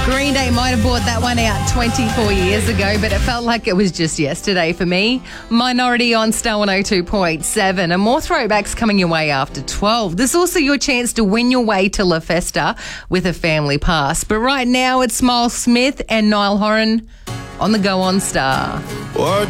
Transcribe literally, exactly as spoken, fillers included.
Green Day might have bought that one out twenty-four years ago, but it felt like it was just yesterday for me. Minority on Star one oh two point seven, and more throwbacks coming your way after twelve. There's also your chance to win your way to La Festa with a family pass. But right now, it's Miles Smith and Niall Horan on the Go On Star. What